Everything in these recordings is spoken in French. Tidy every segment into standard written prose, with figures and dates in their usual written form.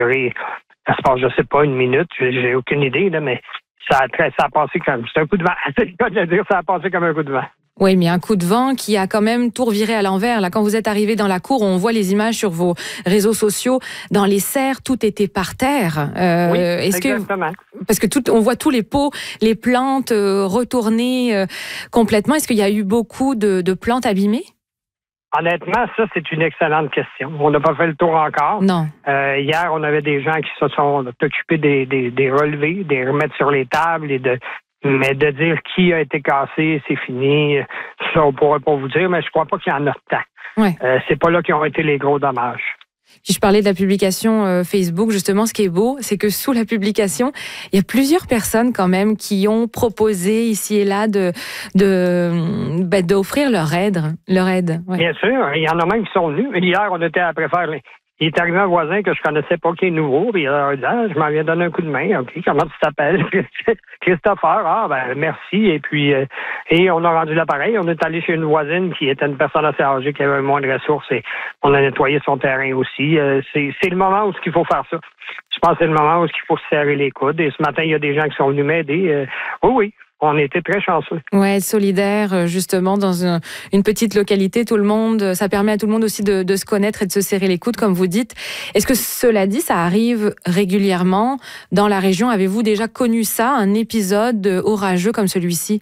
Ça se passe, je sais pas, une minute, j'ai aucune idée, là, mais ça a passé comme... C'est un coup de vent. C'est le cas de le dire, ça a passé comme un coup de vent. Oui, mais un coup de vent qui a quand même tout reviré à l'envers. Là, quand vous êtes arrivé dans la cour, on voit les images sur vos réseaux sociaux. Dans les serres, tout était par terre. Oui, exactement. Parce que on voit tous les pots, les plantes retournées complètement. Est-ce qu'il y a eu beaucoup de plantes abîmées? Honnêtement, ça, c'est une excellente question. On n'a pas fait le tour encore. Non. Hier, on avait des gens qui se sont occupés des relevés, des remettre sur les tables mais de dire qui a été cassé, c'est fini. Ça, on pourrait pas vous dire, mais je crois pas qu'il y en a tant. Ouais. C'est pas là qui ont été les gros dommages. Puis je parlais de la publication Facebook, justement, ce qui est beau, c'est que sous la publication, il y a plusieurs personnes quand même qui ont proposé ici et là d'offrir leur aide. Ouais. Bien sûr, il y en a même qui sont venus. Hier, on était après faire... Il est arrivé un voisin que je connaissais pas, qui est nouveau, puis il a dit, je m'en viens donner un coup de main. OK, comment tu t'appelles? Christopher, merci. Et puis, et on a rendu l'appareil. On est allé chez une voisine qui était une personne assez âgée, qui avait moins de ressources, et on a nettoyé son terrain aussi. C'est le moment où il faut faire ça. Je pense que c'est le moment où il faut se serrer les coudes. Et ce matin, il y a des gens qui sont venus m'aider. Oui. On était très chanceux. Ouais, être solidaire, justement, dans une petite localité, tout le monde, ça permet à tout le monde aussi de se connaître et de se serrer les coudes, comme vous dites. Est-ce que, cela dit, ça arrive régulièrement dans la région? Avez-vous déjà connu ça, un épisode orageux comme celui-ci?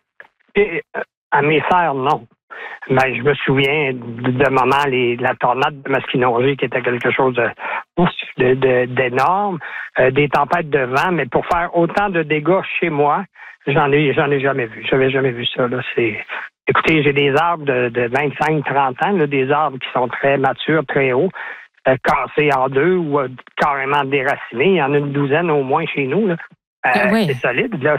À mes serres, non. Mais je me souviens de moments, la tornade de Masquinongé qui était quelque chose d'énorme, des tempêtes de vent, mais pour faire autant de dégâts chez moi, j'en ai jamais vu. J'avais jamais vu ça. Là. Écoutez, j'ai des arbres de 25-30 ans, là, des arbres qui sont très matures, très hauts, cassés en deux ou carrément déracinés. Il y en a une douzaine au moins chez nous. Là. Oui. C'est solide. Là,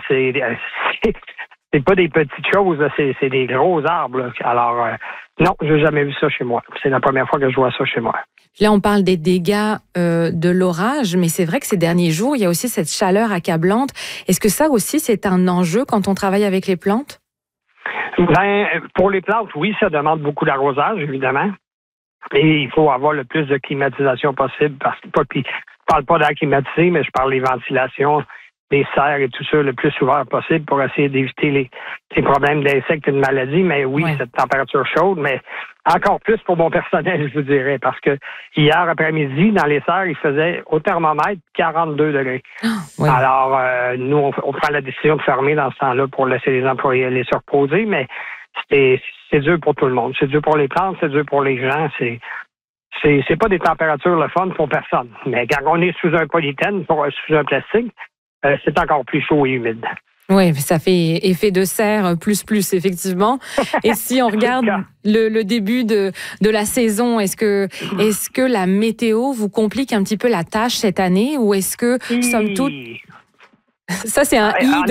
c'est pas des petites choses, là, c'est des gros arbres. Là. Alors, non, j'ai jamais vu ça chez moi. C'est la première fois que je vois ça chez moi. Là, on parle des dégâts de l'orage, mais c'est vrai que ces derniers jours, il y a aussi cette chaleur accablante. Est-ce que ça aussi, c'est un enjeu quand on travaille avec les plantes? Ben, pour les plantes, oui, ça demande beaucoup d'arrosage, évidemment. Et il faut avoir le plus de climatisation possible. Je parle pas d'air climatisé, mais je parle des ventilations, des serres et tout ça le plus ouvert possible pour essayer d'éviter les problèmes d'insectes et de maladies. Mais oui, cette température chaude, mais encore plus pour mon personnel, je vous dirais, parce que hier après-midi, dans les serres, il faisait au thermomètre 42 degrés. Oui. Alors, nous, on prend la décision de fermer dans ce temps-là pour laisser les employés aller se reposer, mais c'est dur pour tout le monde. C'est dur pour les plantes, c'est dur pour les gens, c'est pas des températures le fun pour personne. Mais quand on est sous un polythène, sous un plastique, c'est encore plus chaud et humide. Oui, ça fait effet de serre plus, effectivement. Et si on regarde le début de la saison, est-ce que la météo vous complique un petit peu la tâche cette année ou est-ce que, somme toute... Ça, c'est un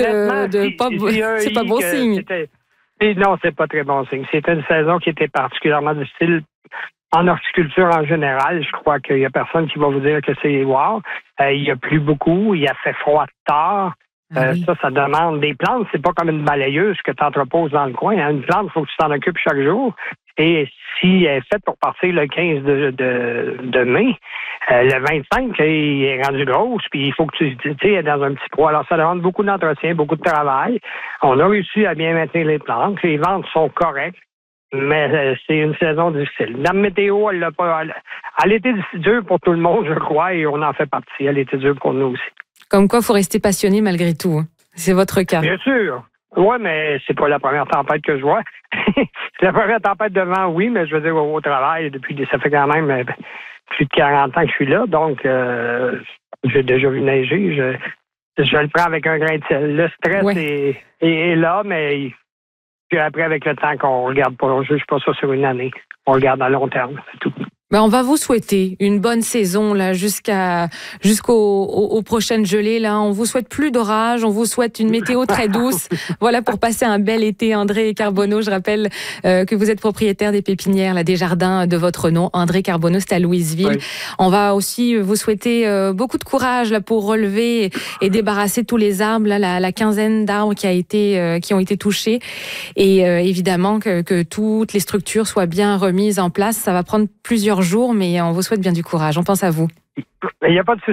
c'est pas bon signe. Non, c'est pas très bon signe. C'était une saison qui était particulièrement difficile en horticulture en général. Je crois qu'il y a personne qui va vous dire que c'est wow. Il y a plu beaucoup, il a fait froid tard. Oui. Ça demande des plantes. C'est pas comme une balayeuse que tu entreposes dans le coin. Hein. Une plante, il faut que tu t'en occupes chaque jour. Et si elle est faite pour partir le 15 de mai, le 25, il est rendu grosse, puis il faut que tu sais, dans un petit poids. Alors, ça demande beaucoup d'entretien, beaucoup de travail. On a réussi à bien maintenir les plantes. Les ventes sont correctes, mais c'est une saison difficile. La météo, elle était dure pour tout le monde, je crois, et on en fait partie. Elle était dure pour nous aussi. Comme quoi, il faut rester passionné malgré tout. C'est votre cas. Bien sûr. Oui, mais c'est pas la première tempête que je vois. C'est la première tempête de vent, oui, mais je veux dire, au travail, ça fait quand même plus de 40 ans que je suis là, donc j'ai déjà vu neiger. Je le prends avec un grain de sel. Le stress est là, mais puis après, avec le temps, qu'on regarde pas, on juge pas ça sur une année. On regarde à long terme, c'est tout. Ben, on va vous souhaiter une bonne saison là jusqu'aux prochaines gelées là. On vous souhaite plus d'orage, on vous souhaite une météo très douce. Voilà pour passer un bel été. André Carbonneau, je rappelle que vous êtes propriétaire des pépinières là, des jardins de votre nom. André Carbonneau, c'est à Louisville. Oui. On va aussi vous souhaiter beaucoup de courage là pour relever et débarrasser tous les arbres là, la quinzaine d'arbres qui ont été touchés et évidemment que toutes les structures soient bien remises en place. Ça va prendre plusieurs jours, mais on vous souhaite bien du courage. On pense à vous. Il n'y a pas de souci.